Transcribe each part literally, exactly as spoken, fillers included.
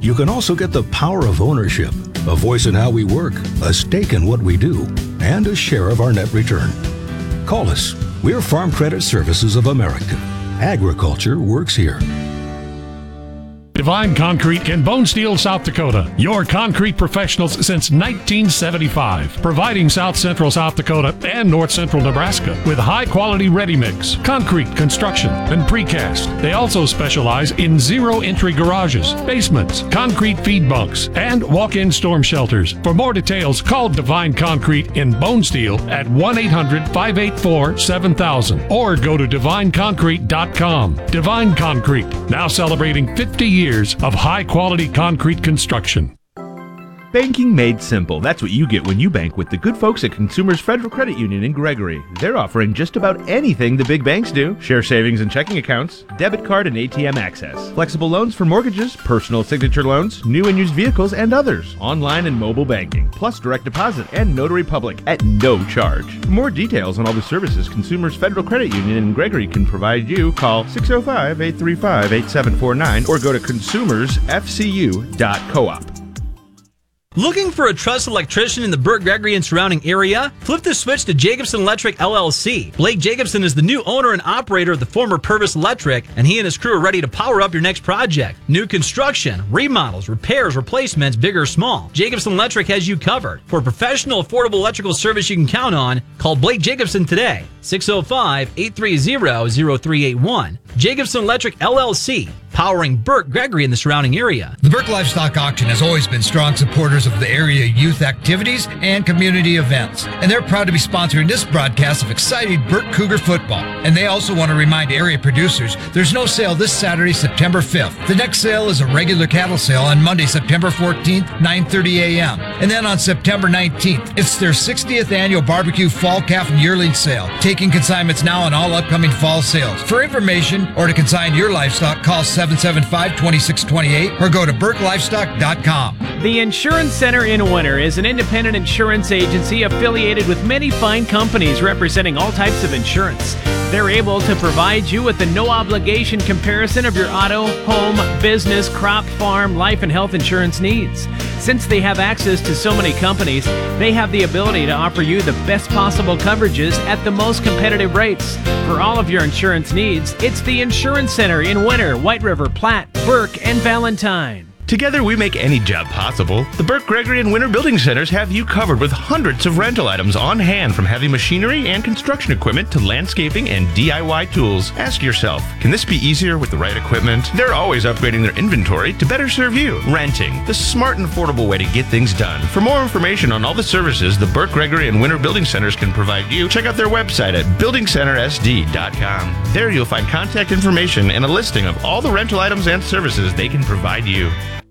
You can also get the power of ownership, a voice in how we work, a stake in what we do, and a share of our net return. Call us. We're Farm Credit Services of America. Agriculture works here. Divine Concrete in Bone Steel, South Dakota. Your concrete professionals since nineteen seventy-five. Providing South Central South Dakota and North Central Nebraska with high-quality ready-mix, concrete construction, and precast. They also specialize in zero-entry garages, basements, concrete feed bunks, and walk-in storm shelters. For more details, call Divine Concrete in Bone Steel at one eight hundred, five eight four, seven thousand or go to divine concrete dot com. Divine Concrete, now celebrating fifty years of high-quality concrete construction. Banking made simple. That's what you get when you bank with the good folks at Consumers Federal Credit Union in Gregory. They're offering just about anything the big banks do. Share savings and checking accounts, debit card and A T M access, flexible loans for mortgages, personal signature loans, new and used vehicles, and others. Online and mobile banking, plus direct deposit and notary public at no charge. For more details on all the services Consumers Federal Credit Union in Gregory can provide you, call six oh five, eight three five, eight seven four nine or go to consumers f c u dot coop. Looking for a trusted electrician in the Burke, Gregory, and surrounding area? Flip the switch to Jacobson Electric, L L C. Blake Jacobson is the new owner and operator of the former Purvis Electric, and he and his crew are ready to power up your next project. New construction, remodels, repairs, replacements, big or small. Jacobson Electric has you covered. For professional, affordable electrical service you can count on, call Blake Jacobson today. six oh five, eight three zero, zero three eight one. Jacobson Electric, L L C. Powering Burke, Gregory, and the surrounding area. The Burke Livestock Auction has always been strong supporters of the area youth activities and community events. And they're proud to be sponsoring this broadcast of exciting Burke Cougar football. And they also want to remind area producers there's no sale this Saturday, September fifth. The next sale is a regular cattle sale on Monday, September fourteenth, nine thirty a.m. And then on September nineteenth, it's their sixtieth annual barbecue fall calf and yearling sale. Taking consignments now on all upcoming fall sales. For information or to consign your livestock, call seven seven five, two six two eight or go to burke livestock dot com. The Insurance Center in Winter is an independent insurance agency affiliated with many fine companies representing all types of insurance. They're able to provide you with a no-obligation comparison of your auto, home, business, crop, farm, life, and health insurance needs. Since they have access to so many companies, they have the ability to offer you the best possible coverages at the most competitive rates. For all of your insurance needs, it's the Insurance Center in Winter, White River, Platte, Burke, and Valentine. Together we make any job possible. The Burke, Gregory, and Winter Building Centers have you covered with hundreds of rental items on hand, from heavy machinery and construction equipment to landscaping and D I Y tools. Ask yourself, can this be easier with the right equipment? They're always upgrading their inventory to better serve you. Renting, the smart and affordable way to get things done. For more information on all the services the Burke, Gregory, and Winter Building Centers can provide you, check out their website at building center s d dot com. There you'll find contact information and a listing of all the rental items and services they can provide you.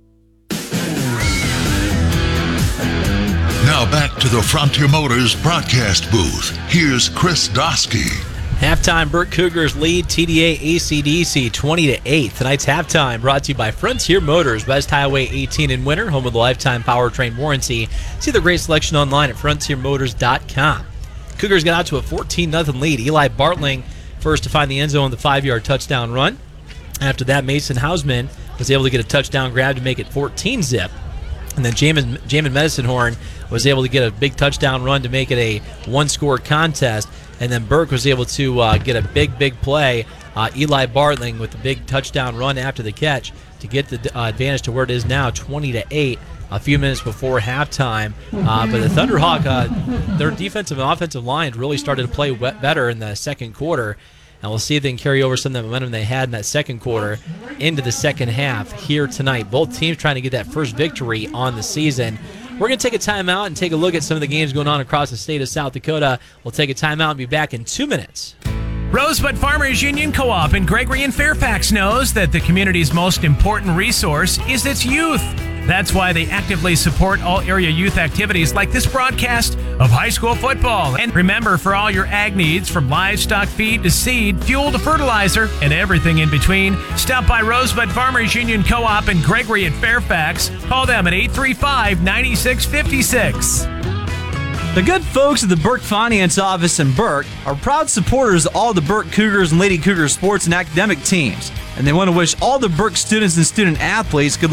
Now back to the Frontier Motors broadcast booth. Here's Chris Dosky. Halftime, Burke Cougars lead T D A A C D C twenty to eight. Tonight's halftime brought to you by Frontier Motors, West Highway eighteen in Winter, home of the lifetime powertrain warranty. See the great selection online at frontier motors dot com. Cougars got out to a fourteen nothing lead. Eli Bartling first to find the end zone on the five-yard touchdown run. After that, Mason Hausman was able to get a touchdown grab to make it fourteen zip. And then Jamin, Jamin Medicine Horn was able to get a big touchdown run to make it a one-score contest. And then Burke was able to uh, get a big, big play. Uh, Eli Bartling with the big touchdown run after the catch to get the uh, advantage to where it is now, twenty to eight, a few minutes before halftime. Uh, but the Thunderhawk, uh, their defensive and offensive lines really started to play better in the second quarter. And we'll see if they can carry over some of the momentum they had in that second quarter into the second half here tonight. Both teams trying to get that first victory on the season. We're going to take a timeout and take a look at some of the games going on across the state of South Dakota. We'll take a timeout and be back in two minutes. Rosebud Farmers Union Co-op in Gregory and Fairfax knows that the community's most important resource is its youth. That's why they actively support all area youth activities like this broadcast of high school football. And remember, for all your ag needs, from livestock feed to seed, fuel to fertilizer, and everything in between, stop by Rosebud Farmers Union Co-op in Gregory and Fairfax. Call them at eight three five, nine six five six. The good folks at the Burke Finance Office in Burke are proud supporters of all the Burke Cougars and Lady Cougars sports and academic teams. And they want to wish all the Burke students and student athletes good luck